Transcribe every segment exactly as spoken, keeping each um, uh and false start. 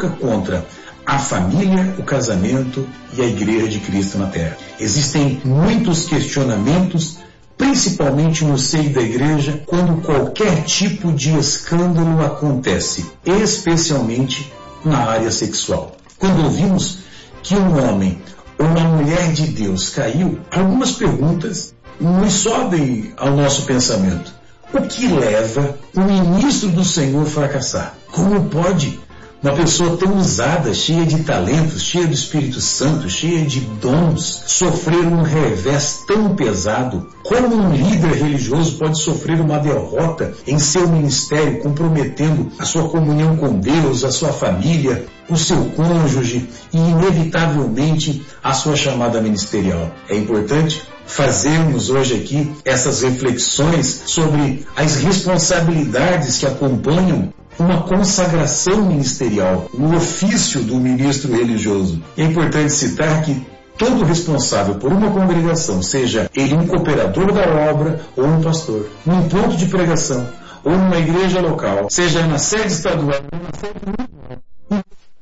nunca contra a família, o casamento e a Igreja de Cristo na Terra. Existem muitos questionamentos, principalmente no seio da igreja, quando qualquer tipo de escândalo acontece, especialmente na área sexual. Quando ouvimos que um homem ou uma mulher de Deus caiu, algumas perguntas nos sobem ao nosso pensamento. O que leva o ministro do Senhor a fracassar? Como pode uma pessoa tão usada, cheia de talentos, cheia do Espírito Santo, cheia de dons, sofrer um revés tão pesado? Como um líder religioso pode sofrer uma derrota em seu ministério, comprometendo a sua comunhão com Deus, a sua família, o seu cônjuge e, inevitavelmente, a sua chamada ministerial? É importante fazermos hoje aqui essas reflexões sobre as responsabilidades que acompanham uma consagração ministerial, o ofício do ministro religioso. É importante citar que todo responsável por uma congregação, seja ele um cooperador da obra ou um pastor, num ponto de pregação ou numa igreja local, seja na sede estadual ou na sede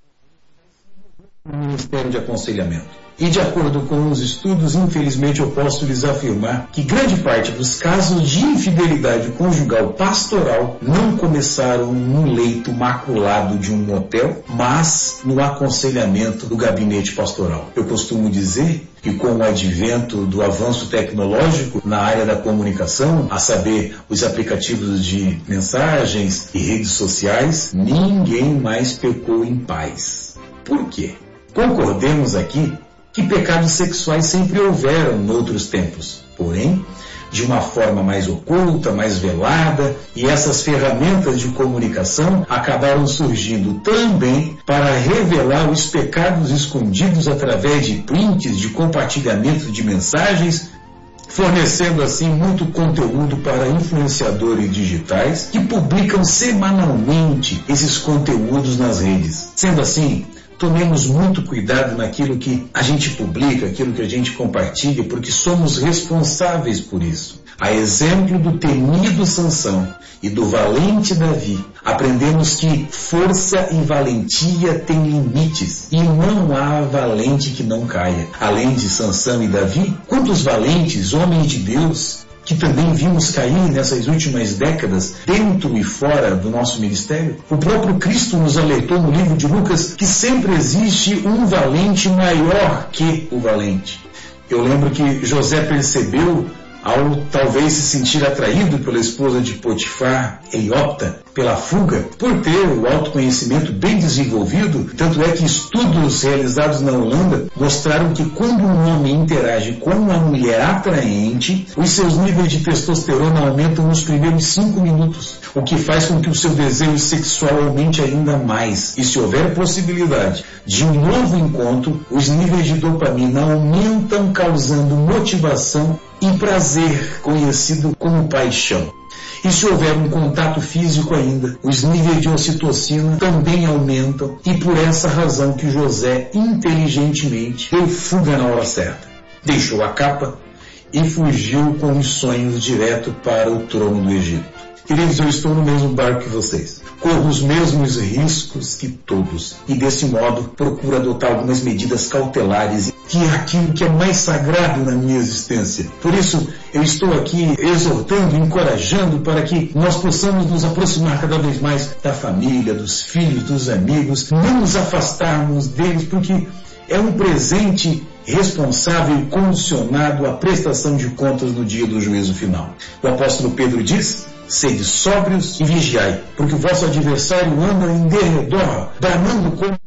do Ministério de Aconselhamento. E de acordo com os estudos, infelizmente eu posso lhes afirmar que grande parte dos casos de infidelidade conjugal pastoral não começaram num leito maculado de um motel, mas no aconselhamento do gabinete pastoral. Eu costumo dizer que com o advento do avanço tecnológico na área da comunicação, a saber, os aplicativos de mensagens e redes sociais, ninguém mais pecou em paz. Por quê? Concordemos aqui que pecados sexuais sempre houveram noutros tempos, porém, de uma forma mais oculta, mais velada, e essas ferramentas de comunicação acabaram surgindo também para revelar os pecados escondidos através de prints, de compartilhamento de mensagens, fornecendo assim muito conteúdo para influenciadores digitais que publicam semanalmente esses conteúdos nas redes. Sendo assim, tomemos muito cuidado naquilo que a gente publica, aquilo que a gente compartilha, porque somos responsáveis por isso. A exemplo do temido Sansão e do valente Davi, aprendemos que força e valentia têm limites e não há valente que não caia. Além de Sansão e Davi, quantos valentes, homens de Deus, que também vimos cair nessas últimas décadas, dentro e fora do nosso ministério? O próprio Cristo nos alertou no livro de Lucas que sempre existe um valente maior que o valente. Eu lembro que José percebeu, ao talvez se sentir atraído pela esposa de Potifar, ele opta pela fuga, por ter o autoconhecimento bem desenvolvido. Tanto é que estudos realizados na Holanda mostraram que quando um homem interage com uma mulher atraente, os seus níveis de testosterona aumentam nos primeiros cinco minutos, o que faz com que o seu desejo sexual aumente ainda mais. E se houver possibilidade de um novo encontro, os níveis de dopamina aumentam, causando motivação e prazer, conhecido como paixão. E se houver um contato físico ainda, os níveis de ocitocina também aumentam, e por essa razão que José inteligentemente deu fuga na hora certa. Deixou a capa e fugiu com os sonhos direto para o trono do Egito. Queridos, eu estou no mesmo barco que vocês. Corro os mesmos riscos que todos. E desse modo procuro adotar algumas medidas cautelares, que é aquilo que é mais sagrado na minha existência. Por isso, eu estou aqui exortando, encorajando para que nós possamos nos aproximar cada vez mais da família, dos filhos, dos amigos, não nos afastarmos deles, porque é um presente responsável e condicionado à prestação de contas no dia do juízo final. O apóstolo Pedro diz: sede sóbrios e vigiai, porque o vosso adversário anda em derredor, bramando como...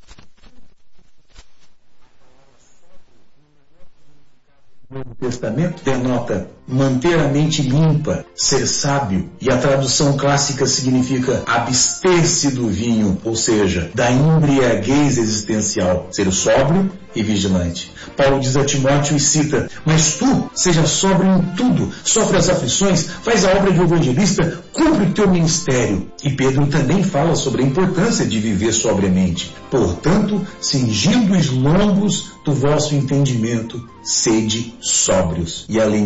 O Novo Testamento denota manter a mente limpa, ser sábio, e a tradução clássica significa abster-se do vinho, ou seja, da embriaguez existencial, ser sóbrio e vigilante. Paulo diz a Timóteo e cita: mas tu seja sóbrio em tudo, sofre as aflições, faz a obra de evangelista, cumpre o teu ministério. E Pedro também fala sobre a importância de viver sobriamente. Portanto, cingindo os lombos do vosso entendimento, sede sóbrios. E além disso,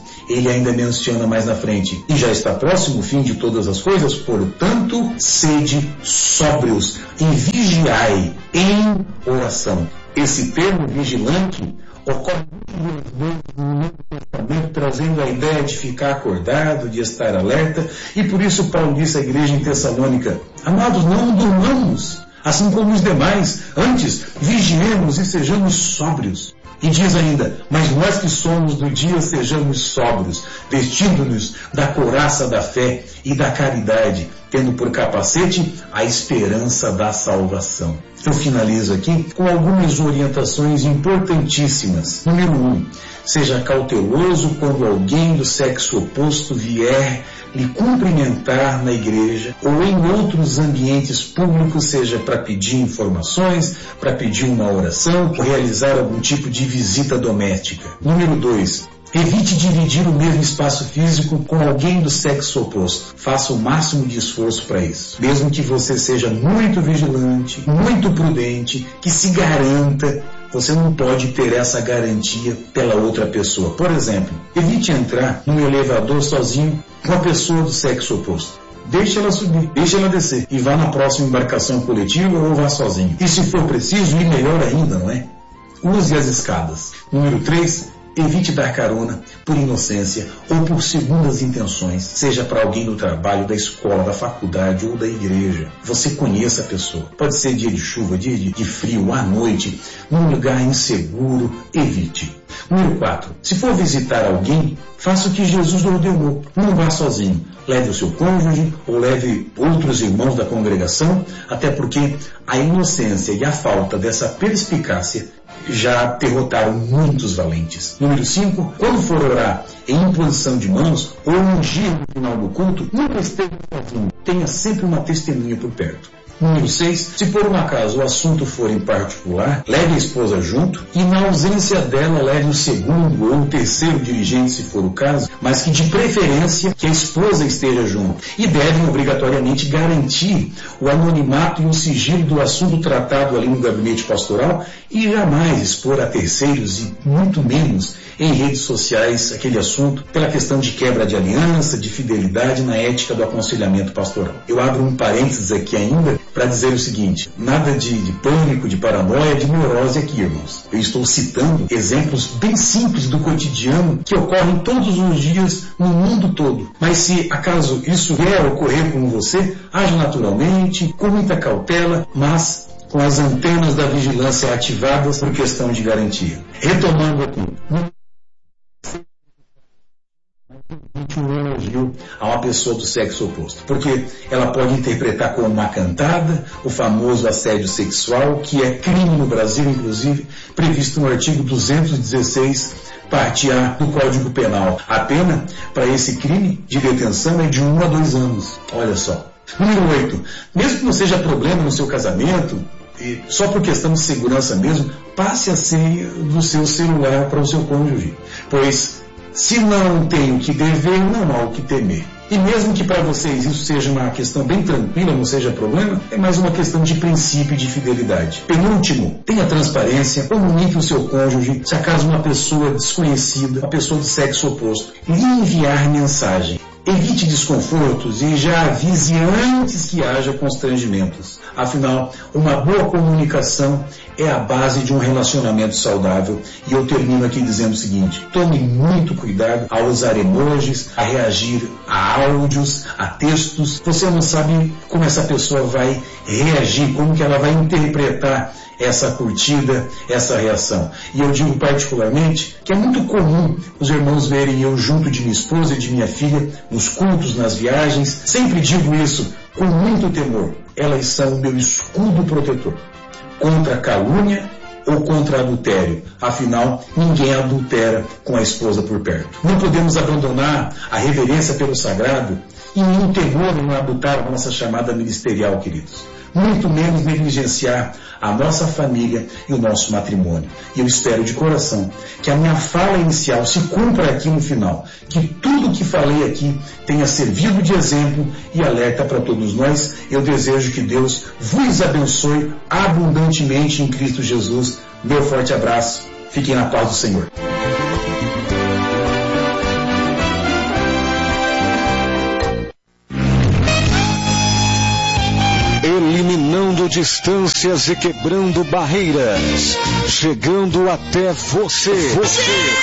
ele ainda menciona mais na frente: e já está próximo o fim de todas as coisas, portanto, sede sóbrios e vigiai em oração. Esse termo vigilante ocorre muitas vezes no Novo Testamento, trazendo a ideia de ficar acordado, de estar alerta, e por isso Paulo disse à igreja em Tessalônica: amados, não durmamos, assim como os demais, antes vigiemos e sejamos sóbrios. E diz ainda: mas nós que somos do dia, sejamos sóbrios, vestindo-nos da couraça da fé e da caridade, tendo por capacete a esperança da salvação. Eu finalizo aqui com algumas orientações importantíssimas. Número um, seja cauteloso quando alguém do sexo oposto vier lhe cumprimentar na igreja ou em outros ambientes públicos, seja para pedir informações, para pedir uma oração ou realizar algum tipo de visita doméstica. Número dois, evite dividir o mesmo espaço físico com alguém do sexo oposto. Faça o máximo de esforço para isso. Mesmo que você seja muito vigilante, muito prudente, que se garanta, você não pode ter essa garantia pela outra pessoa. Por exemplo, evite entrar num elevador sozinho com a pessoa do sexo oposto. Deixe ela subir, deixe ela descer e vá na próxima embarcação coletiva ou vá sozinho. E se for preciso, e melhor ainda, não é? Use as escadas. Número três, evite dar carona por inocência ou por segundas intenções, seja para alguém do trabalho, da escola, da faculdade ou da igreja. Você conheça a pessoa. Pode ser dia de chuva, dia de, de frio, à noite, num lugar inseguro, evite. Número quatro. Se for visitar alguém, faça o que Jesus ordenou. Não vá sozinho. Leve o seu cônjuge ou leve outros irmãos da congregação, até porque a inocência e a falta dessa perspicácia já derrotaram muitos valentes. Número cinco. Quando for orar em imposição de mãos ou ungir no final do culto, nunca esteja sozinho. Tenha sempre uma testemunha por perto. Número seis. Se por um acaso o assunto for em particular, leve a esposa junto e, na ausência dela, leve o segundo ou o terceiro dirigente, se for o caso, mas que de preferência que a esposa esteja junto. E devem obrigatoriamente garantir o anonimato e o sigilo do assunto tratado ali no gabinete pastoral e jamais expor a terceiros e muito menos em redes sociais aquele assunto pela questão de quebra de aliança, de fidelidade na ética do aconselhamento pastoral. Eu abro um parênteses aqui ainda para dizer o seguinte: nada de, de pânico, de paranoia, de neurose aqui, irmãos. Eu estou citando exemplos bem simples do cotidiano que ocorrem todos os dias no mundo todo. Mas se acaso isso vier a ocorrer com você, age naturalmente, com muita cautela, mas com as antenas da vigilância ativadas por questão de garantia. Retomando aqui, um elogio a uma pessoa do sexo oposto, porque ela pode interpretar como uma cantada o famoso assédio sexual, que é crime no Brasil, inclusive previsto no artigo duzentos e dezesseis, parte A do Código Penal. A pena para esse crime de detenção é de um a dois anos. Olha só. Número oito. Mesmo que não seja problema no seu casamento, e só por questão de segurança mesmo, passe a senha do seu celular para o seu cônjuge, pois se não tem o que dever, não há o que temer. E mesmo que para vocês isso seja uma questão bem tranquila, não seja problema, é mais uma questão de princípio e de fidelidade. Penúltimo, tenha transparência, comunique o seu cônjuge, se acaso uma pessoa desconhecida, uma pessoa do sexo oposto, lhe enviar mensagem. Evite desconfortos e já avise antes que haja constrangimentos. Afinal, uma boa comunicação é a base de um relacionamento saudável. E eu termino aqui dizendo o seguinte: tome muito cuidado ao usar emojis, a reagir a áudios, a textos. Você não sabe como essa pessoa vai reagir, como que ela vai interpretar essa curtida, essa reação. E eu digo particularmente que é muito comum os irmãos verem eu junto de minha esposa e de minha filha nos cultos, nas viagens. Sempre digo isso com muito temor. Elas são o meu escudo protetor contra calúnia ou contra adultério. Afinal, ninguém adultera com a esposa por perto. Não podemos abandonar a reverência pelo sagrado e nenhum temor em adotar a nossa chamada ministerial, queridos. Muito menos negligenciar a nossa família e o nosso matrimônio. E eu espero de coração que a minha fala inicial se cumpra aqui no final, que tudo o que falei aqui tenha servido de exemplo e alerta para todos nós. Eu desejo que Deus vos abençoe abundantemente em Cristo Jesus. Meu forte abraço. Fiquem na paz do Senhor. Encurtando distâncias e quebrando barreiras, chegando até você. Você.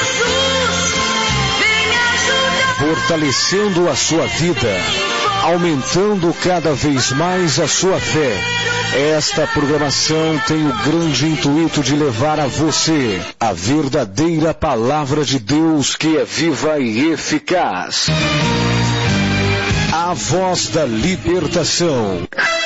Fortalecendo a sua vida, aumentando cada vez mais a sua fé. Esta programação tem o grande intuito de levar a você a verdadeira palavra de Deus, que é viva e eficaz. A voz da libertação.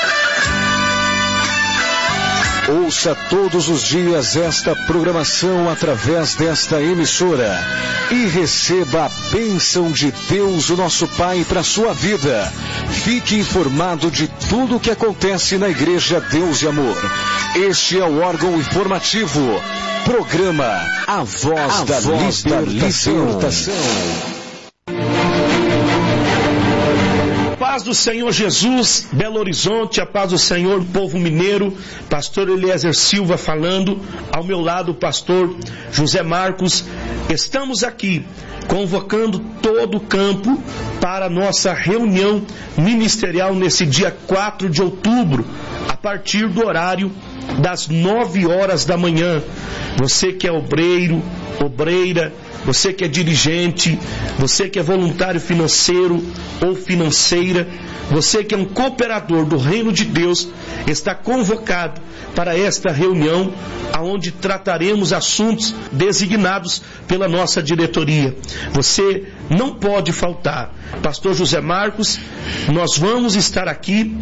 Ouça todos os dias esta programação através desta emissora e receba a bênção de Deus, o nosso Pai, para a sua vida. Fique informado de tudo o que acontece na Igreja Deus e Amor. Este é o órgão informativo. Programa A Voz, a da, voz libertação. da Libertação. Paz do Senhor Jesus, Belo Horizonte, a paz do Senhor, povo mineiro, pastor Eliezer Silva falando, ao meu lado o pastor José Marcos. Estamos aqui convocando todo o campo para a nossa reunião ministerial nesse dia quatro de outubro, a partir do horário das nove horas da manhã. Você que é obreiro, obreira, você que é dirigente, você que é voluntário financeiro ou financeira, você que é um cooperador do Reino de Deus, está convocado para esta reunião, onde trataremos assuntos designados pela nossa diretoria. Você não pode faltar. Pastor José Marcos, nós vamos estar aqui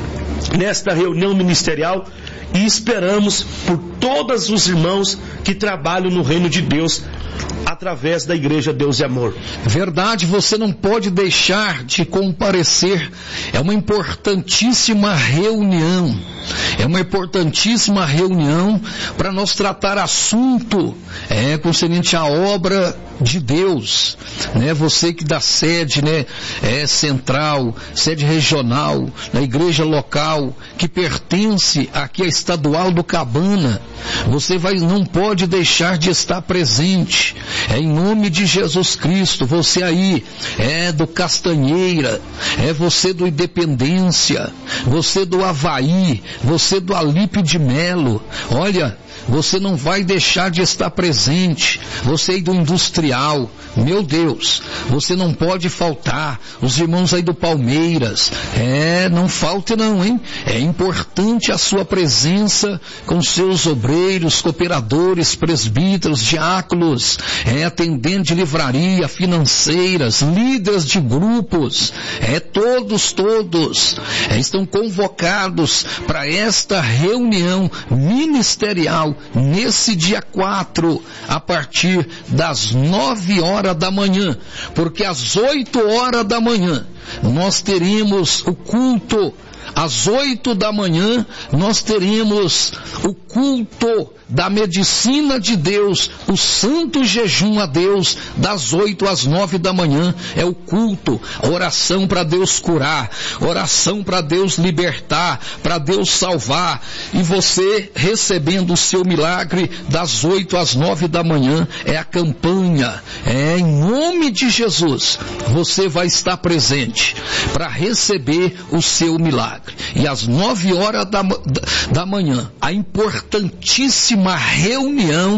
nesta reunião ministerial e esperamos por todos os irmãos que trabalham no Reino de Deus através da Igreja Deus e Amor. Verdade, você não pode deixar de comparecer. É uma importantíssima reunião. É uma importantíssima reunião para nós tratar assunto é, concernente à obra de Deus, né? Você que dá sede, né, é, central, sede regional, na igreja local, que pertence aqui à estadual do Cabana, você vai, não pode deixar de estar presente, é em nome de Jesus Cristo. Você aí, é do Castanheira, é você do Independência, você do Havaí, você do Alípio de Melo, olha, você não vai deixar de estar presente. Você aí do Industrial, meu Deus, você não pode faltar. Os irmãos aí do Palmeiras, é, não falte não, hein? É importante a sua presença com seus obreiros, cooperadores, presbíteros, diáconos, é, atendentes de livraria, financeiras, líderes de grupos, é, todos, todos, é, estão convocados para esta reunião ministerial nesse dia quatro, a partir das nove horas da manhã, porque às oito horas da manhã nós teremos o culto. Às oito da manhã nós teremos o culto da medicina de Deus, o santo jejum a Deus, das oito às nove da manhã, é o culto, oração para Deus curar, oração para Deus libertar, para Deus salvar, e você recebendo o seu milagre das oito às nove da manhã, é a campanha, é em nome de Jesus, você vai estar presente para receber o seu milagre. E às nove horas da, da manhã, a importantíssima uma reunião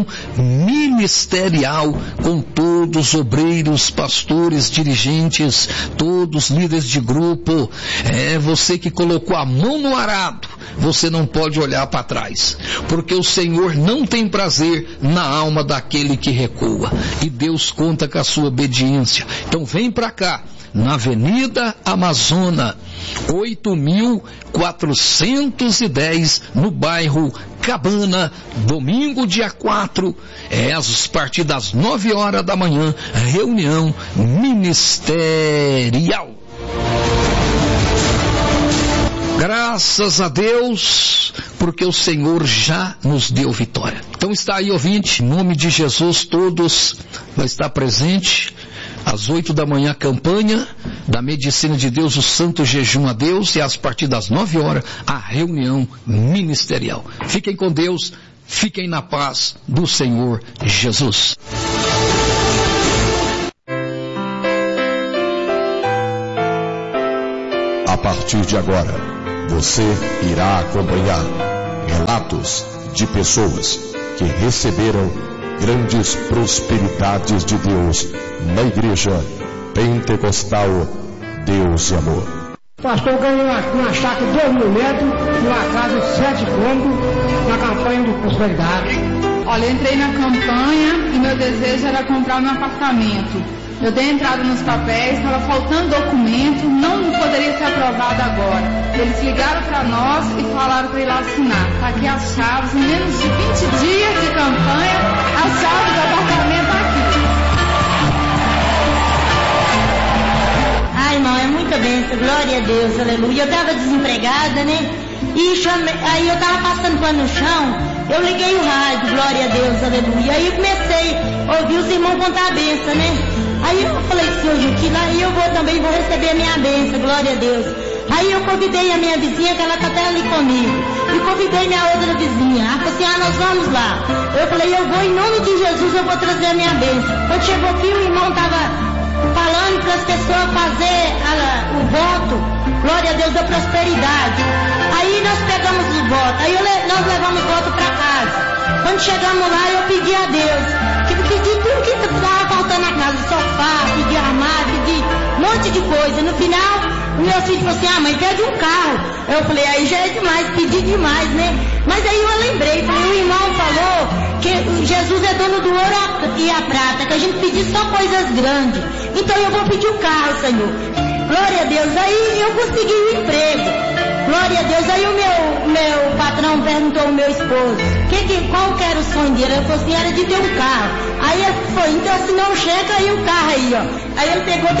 ministerial com todos os obreiros, pastores, dirigentes, todos líderes de grupo. É você que colocou a mão no arado, você não pode olhar para trás, porque o Senhor não tem prazer na alma daquele que recua, e Deus conta com a sua obediência. Então vem para cá, na Avenida Amazônia, oito mil quatrocentos e dez, no bairro Cabana, domingo dia quatro, é a partir das nove horas da manhã, reunião ministerial. Graças a Deus, porque o Senhor já nos deu vitória. Então está aí, ouvinte, em nome de Jesus, todos vai estar presente. Às oito da manhã, campanha da medicina de Deus, o santo jejum a Deus, e às partir das nove horas, a reunião ministerial. Fiquem com Deus, fiquem na paz do Senhor Jesus. A partir de agora, Você irá acompanhar relatos de pessoas que receberam grandes prosperidades de Deus na Igreja Pentecostal Deus e Amor. Pastor, eu ganhei uma, uma chácara de dois mil metros, uma casa de sete cômodos, na campanha do Prosperidade. Olha, eu entrei na campanha e meu desejo era comprar um apartamento. Eu dei entrada nos papéis, estava faltando documento, não poderia ser aprovado agora. Eles ligaram para nós e falaram para ir lá assinar. Está aqui as chaves, em menos de vinte dias de campanha, as chaves do apartamento aqui. Ai, irmão, é muita bênção, glória a Deus, aleluia. Eu estava desempregada, né? E chame... aí eu estava passando pano no chão, eu liguei o rádio, glória a Deus, aleluia. Aí eu comecei a ouvir os irmãos contar a bênção, né? Aí eu falei, senhor Juquila, aí eu vou também, vou receber a minha bênção, glória a Deus. Aí eu convidei a minha vizinha, que ela está até ali comigo, e convidei minha outra vizinha. Ela falou assim, ah, nós vamos lá. Eu falei, eu vou, em nome de Jesus, eu vou trazer a minha bênção. Quando chegou aqui, o irmão estava falando para as pessoas fazer a, o voto, glória a Deus, da prosperidade. Aí nós pegamos o voto, aí eu, nós levamos o voto para casa. Quando chegamos lá, eu pedi a Deus, que pedi tudo que estava faltando na casa, sofá, pedi armário, pedi um monte de coisa. No final, o meu filho falou assim, ah, mãe, pede um carro. Eu falei, aí já é demais, pedi demais, né? Mas aí eu lembrei, o irmão falou que Jesus é dono do ouro e a prata, que a gente pedir só coisas grandes. Então eu vou pedir um carro, Senhor. Glória a Deus. Aí eu consegui um emprego. Glória a Deus. Aí o meu, meu patrão perguntou ao meu esposo, que, que, qual que era o sonho dele? Ele falou assim, era de ter um carro. Aí ele foi, então assinou um cheque, aí o carro aí, ó. Aí ele pegou